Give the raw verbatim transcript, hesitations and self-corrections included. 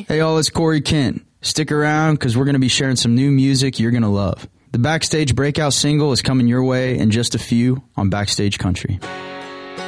Lee. Hey, all, it's Corey Kent. Stick around because we're going to be sharing some new music you're going to love. The Backstage breakout single is coming your way in just a few on Backstage Country.